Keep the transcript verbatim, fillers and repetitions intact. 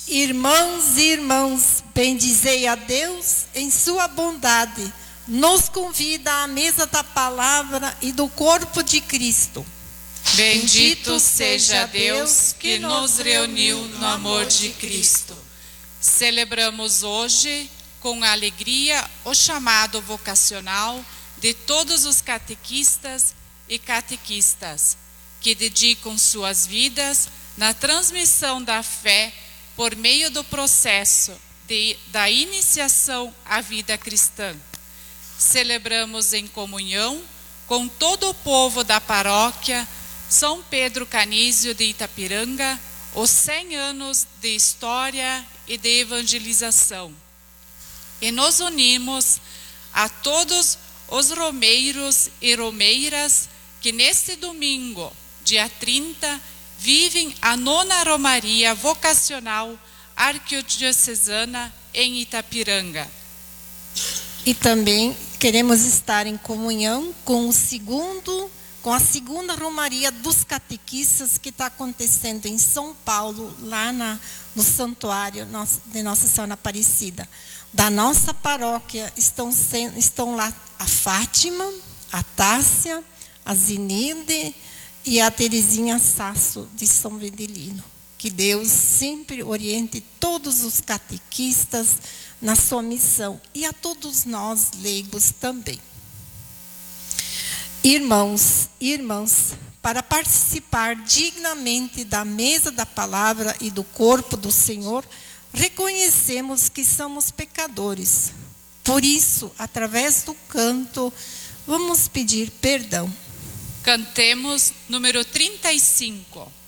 Irmãos e irmãs, bendizei a Deus em sua bondade, nos convida à mesa da palavra e do corpo de Cristo. Bendito seja Deus que nos reuniu no amor de Cristo. Celebramos hoje com alegria o chamado vocacional de todos os catequistas e catequistas que dedicam suas vidas na transmissão da fé por meio do processo de, da iniciação à vida cristã. Celebramos em comunhão com todo o povo da paróquia São Pedro Canísio de Itapiranga os cem anos de história e de evangelização. E nos unimos a todos os romeiros e romeiras que neste domingo, dia trinta, vivem a nona Romaria Vocacional Arquidiocesana em Itapiranga. E também queremos estar em comunhão com o segundo, com a segunda Romaria dos Catequistas que está acontecendo em São Paulo, lá na, no Santuário de Nossa Senhora Aparecida. Da nossa paróquia estão, estão lá a Fátima, a Tássia, a Zinilde e a Terezinha Sasso de São Vendelino. Que Deus sempre oriente todos os catequistas na sua missão e a todos nós leigos também. Irmãos e irmãs, para participar dignamente da mesa da palavra e do corpo do Senhor, reconhecemos que somos pecadores. Por isso, através do canto, vamos pedir perdão. Cantemos número trinta e cinco.